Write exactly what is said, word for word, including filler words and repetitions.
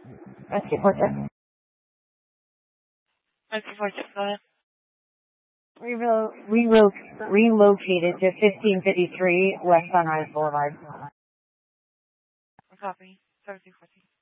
Rescue four six. Rescue four six, go ahead. Relo- relo- relocated to fifteen fifty-three West Sunrise Boulevard. Copy. seven two fourteen.